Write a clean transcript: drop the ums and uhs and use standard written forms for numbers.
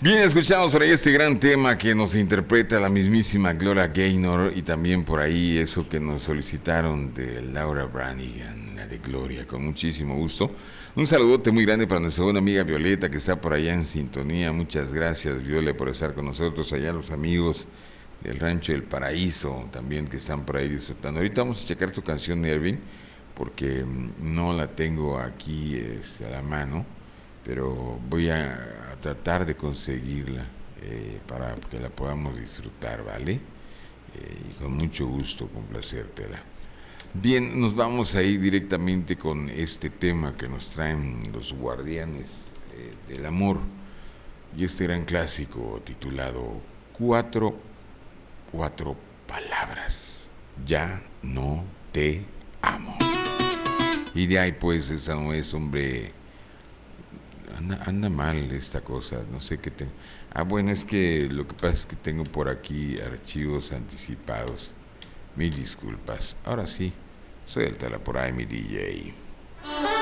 Bien, escuchamos por ahí este gran tema que nos interpreta la mismísima Gloria Gaynor y también por ahí eso que nos solicitaron de Laura Branigan, la de Gloria, con muchísimo gusto. Un saludote muy grande para nuestra buena amiga Violeta que está por allá en sintonía. Muchas gracias, Viole, por estar con nosotros. Allá los amigos del Rancho del Paraíso también que están por ahí disfrutando. Ahorita vamos a checar tu canción, Ervin, porque no la tengo aquí a la mano, pero voy a tratar de conseguirla para que la podamos disfrutar, ¿vale? Y con mucho gusto complacértela. Bien, nos vamos a ir directamente con este tema que nos traen los guardianes del amor y este gran clásico titulado Cuatro, cuatro palabras. Ya no te amo. Y de ahí pues esa no es, hombre. Anda mal esta cosa, no sé qué tengo. Ah, bueno, es que lo que pasa es que tengo por aquí archivos anticipados. Mil disculpas. Ahora sí, suéltala por ahí, mi DJ.